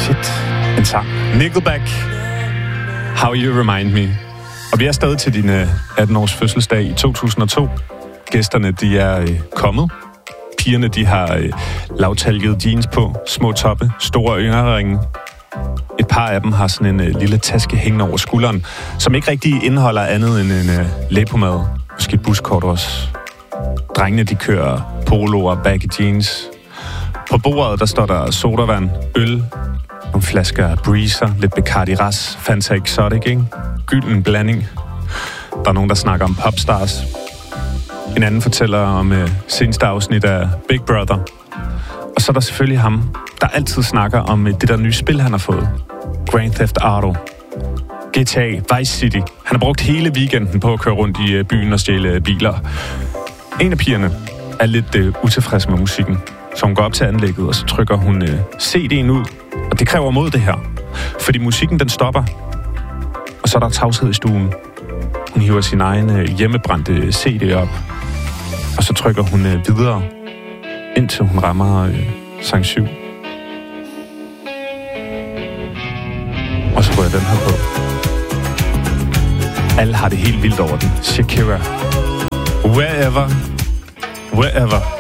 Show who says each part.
Speaker 1: Shit, en sang. Nickelback, How You Remind Me. Og vi er stadig til din 18-års fødselsdag i 2002. Gæsterne, de er kommet. Pigerne, de har lavtalgede jeans på, små toppe, store øreringe. Et par af dem har sådan en lille taske hængende over skulderen, som ikke rigtig indeholder andet end en læbepomade. Måske et buskort også. Drengene, de kører poloer, baggy jeans. På bordet, der står der sodavand, øl, nogle flasker Breezer, lidt Bacardi Ras, Fanta Exotic, ikke? Gylden blanding. Der er nogen, der snakker om popstars. En anden fortæller om seneste afsnit af Big Brother. Og så er der selvfølgelig ham, der altid snakker om det der nye spil, han har fået. Grand Theft Auto. GTA, Vice City. Han har brugt hele weekenden på at køre rundt i byen og stjæle biler. En af pigerne er lidt utilfreds med musikken. Så hun går op til anlægget, og så trykker hun CD'en ud. Og det kræver mod det her. Fordi musikken, den stopper. Og så er der tavshed i stuen. Hun hiver sin egen hjemmebrændte CD op. Og så trykker hun videre, indtil hun rammer sang 7. Og så rører den her på. Alle har det helt vildt over den. Shakira. Wherever.